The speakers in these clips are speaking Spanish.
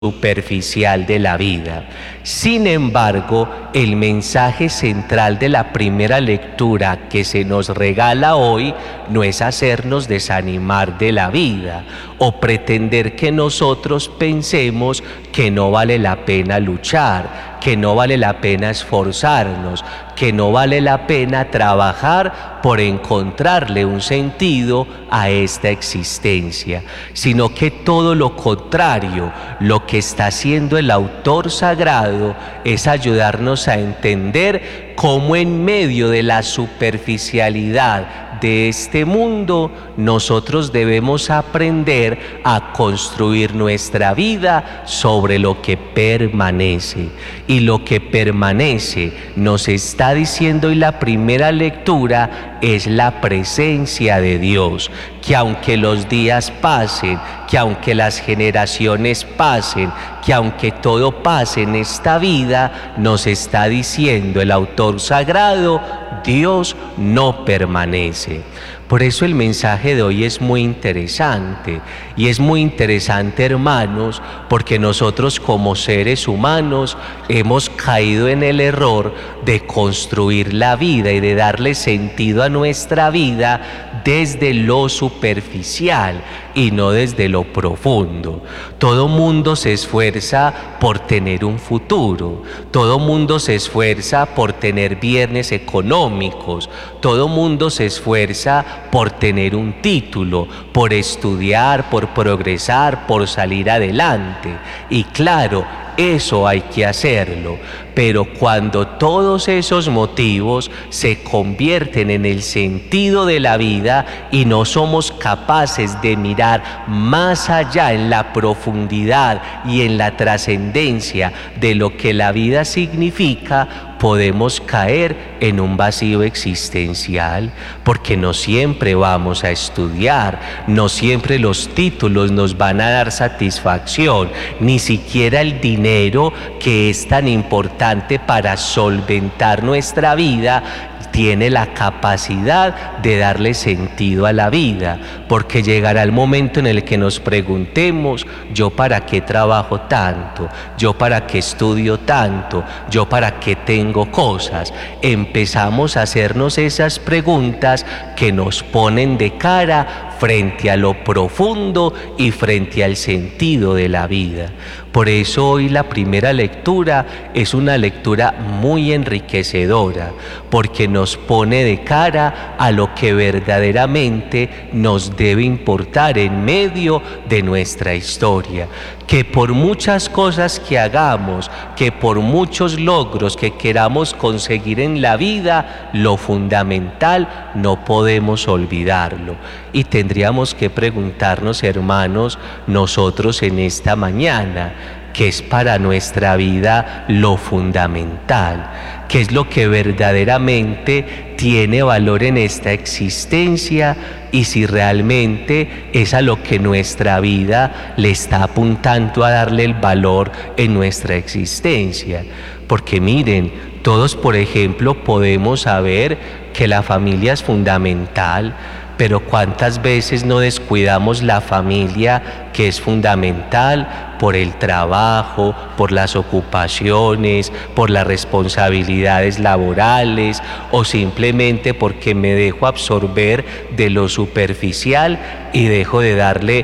superficial de la vida. Sin embargo, el mensaje central de la primera lectura que se nos regala hoy no es hacernos desanimar de la vida o pretender que nosotros pensemos que no vale la pena luchar, que no vale la pena esforzarnos, que no vale la pena trabajar por encontrarle un sentido a esta existencia, sino que todo lo contrario, lo que está haciendo el autor sagrado es ayudarnos a entender cómo en medio de la superficialidad de este mundo, nosotros debemos aprender a construir nuestra vida sobre lo que permanece. Y lo que permanece, nos está diciendo hoy la primera lectura, es la presencia de Dios, que aunque los días pasen, que aunque las generaciones pasen, que aunque todo pase en esta vida, nos está diciendo el autor sagrado, Dios no permanece. Por eso el mensaje de hoy es muy interesante, y es muy interesante, hermanos, porque nosotros como seres humanos hemos caído en el error de construir la vida y de darle sentido a nuestra vida desde lo superficial y no desde lo profundo. Todo mundo se esfuerza por tener un futuro, todo mundo se esfuerza por tener bienes económicos, todo mundo se esfuerza por tener un título, por estudiar, por progresar, por salir adelante. Y claro, eso hay que hacerlo, pero cuando todos esos motivos se convierten en el sentido de la vida y no somos capaces de mirar más allá en la profundidad y en la trascendencia de lo que la vida significa, podemos caer en un vacío existencial, porque no siempre vamos a estudiar, no siempre los títulos nos van a dar satisfacción, ni siquiera el dinero, que es tan importante para solventar nuestra vida, tiene la capacidad de darle sentido a la vida, porque llegará el momento en el que nos preguntemos, ¿yo para qué trabajo tanto? ¿Yo para qué estudio tanto? ¿Yo para qué tengo cosas? Empezamos a hacernos esas preguntas que nos ponen de cara frente a lo profundo y frente al sentido de la vida. Por eso hoy la primera lectura es una lectura muy enriquecedora, porque nos pone de cara a lo que verdaderamente nos debe importar en medio de nuestra historia. Que por muchas cosas que hagamos, que por muchos logros que queramos conseguir en la vida, lo fundamental no podemos olvidarlo. Y tendríamos que preguntarnos, hermanos, nosotros en esta mañana, ¿qué es para nuestra vida lo fundamental? ¿Qué es lo que verdaderamente tiene valor en esta existencia? Y si realmente es a lo que nuestra vida le está apuntando a darle el valor en nuestra existencia. Porque miren, todos, por ejemplo, podemos saber que la familia es fundamental, pero ¿cuántas veces no descuidamos la familia, que es fundamental, por el trabajo, por las ocupaciones, por las responsabilidades laborales, o simplemente porque me dejo absorber de lo superficial y dejo de darle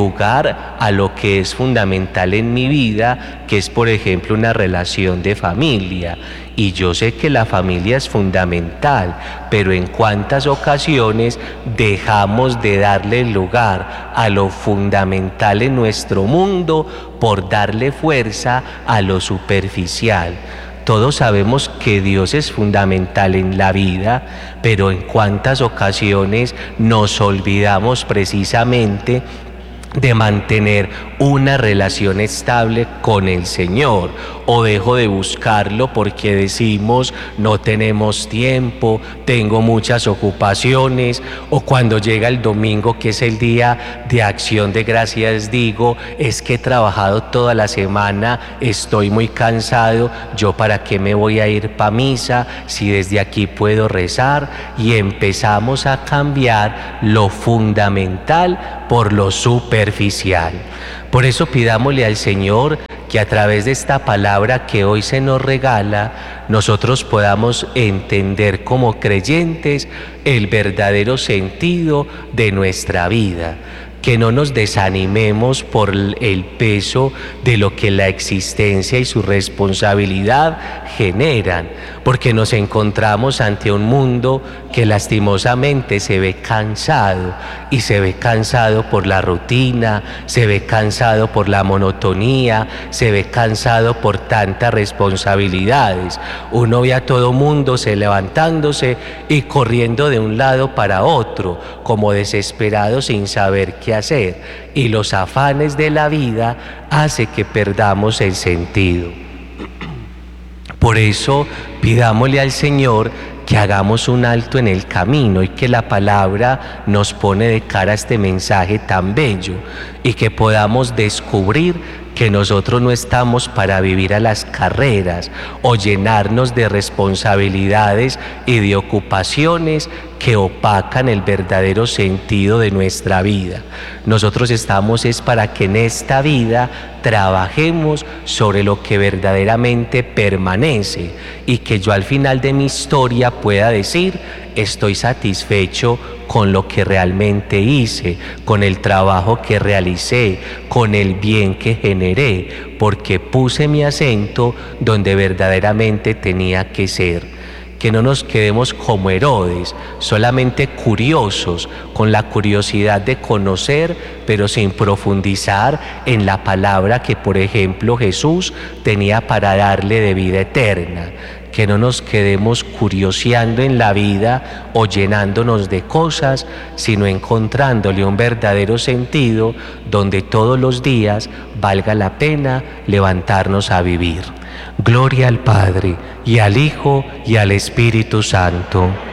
lugar a lo que es fundamental en mi vida, que es, por ejemplo, una relación de familia? Y yo sé que la familia es fundamental, pero en cuántas ocasiones dejamos de darle lugar a lo fundamental en nuestro mundo por darle fuerza a lo superficial. Todos sabemos que Dios es fundamental en la vida, pero en cuántas ocasiones nos olvidamos precisamente de mantener una relación estable con el Señor, o dejo de buscarlo porque decimos no tenemos tiempo, tengo muchas ocupaciones, o cuando llega el domingo, que es el día de acción de gracias, digo, es que he trabajado toda la semana, estoy muy cansado, yo para qué me voy a ir para misa si desde aquí puedo rezar, y empezamos a cambiar lo fundamental por lo superficial. Por eso pidámosle al Señor que a través de esta palabra que hoy se nos regala, nosotros podamos entender como creyentes el verdadero sentido de nuestra vida. Que no nos desanimemos por el peso de lo que la existencia y su responsabilidad generan, porque nos encontramos ante un mundo que lastimosamente se ve cansado, y se ve cansado por la rutina, se ve cansado por la monotonía, se ve cansado por tantas responsabilidades. Uno ve a todo mundo levantándose y corriendo de un lado para otro, como desesperado sin saber qué hacer, y los afanes de la vida hacen que perdamos el sentido. Por eso pidámosle al Señor que hagamos un alto en el camino y que la palabra nos pone de cara a este mensaje tan bello, y que podamos descubrir que nosotros no estamos para vivir a las carreras o llenarnos de responsabilidades y de ocupaciones que opacan el verdadero sentido de nuestra vida. Nosotros estamos es para que en esta vida trabajemos sobre lo que verdaderamente permanece, y que yo al final de mi historia pueda decir: estoy satisfecho con lo que realmente hice, con el trabajo que realicé, con el bien que generé, porque puse mi acento donde verdaderamente tenía que ser. Que no nos quedemos como Herodes, solamente curiosos, con la curiosidad de conocer, pero sin profundizar en la palabra que, por ejemplo, Jesús tenía para darle de vida eterna. Que no nos quedemos curioseando en la vida o llenándonos de cosas, sino encontrándole un verdadero sentido donde todos los días valga la pena levantarnos a vivir. Gloria al Padre, y al Hijo, y al Espíritu Santo.